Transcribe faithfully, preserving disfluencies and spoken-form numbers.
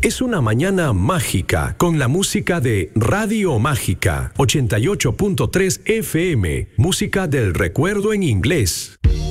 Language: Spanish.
es una mañana mágica con la música de Radio Mágica ochenta y ocho punto tres F M, música del recuerdo en inglés.